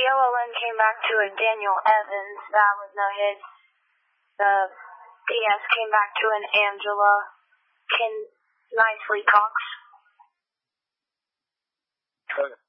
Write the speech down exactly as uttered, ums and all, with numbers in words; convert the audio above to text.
L N came back to a Daniel Evans. That was no hit. The P S came back to an Angela Kin Nicely Cox. Okay.